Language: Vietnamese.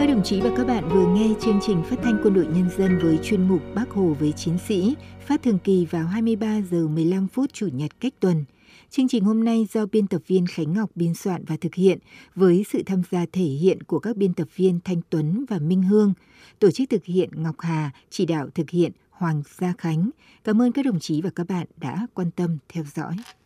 Các đồng chí và các bạn vừa nghe chương trình phát thanh Quân đội Nhân dân với chuyên mục Bác Hồ với Chiến sĩ, phát thường kỳ vào 23 giờ 15 phút Chủ nhật cách tuần. Chương trình hôm nay do biên tập viên Khánh Ngọc biên soạn và thực hiện với sự tham gia thể hiện của các biên tập viên Thanh Tuấn và Minh Hương. Tổ chức thực hiện Ngọc Hà, chỉ đạo thực hiện Hoàng Gia Khánh. Cảm ơn các đồng chí và các bạn đã quan tâm theo dõi.